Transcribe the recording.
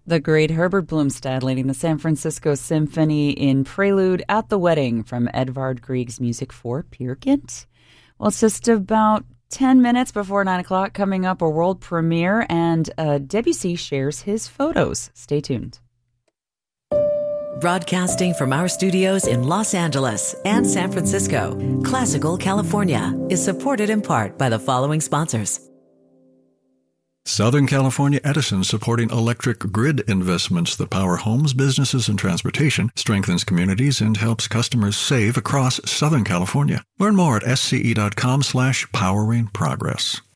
The great Herbert Blomstead leading the San Francisco Symphony in Prelude at the Wedding from Edvard Grieg's music for Peer Gynt. Well, it's just about 10 minutes before 9 o'clock, coming up a world premiere, and Debussy shares his photos. Stay tuned. Broadcasting from our studios in Los Angeles and San Francisco, Classical California is supported in part by the following sponsors. Southern California Edison, supporting electric grid investments that power homes, businesses, and transportation, strengthens communities, and helps customers save across Southern California. Learn more at sce.com/powering progress.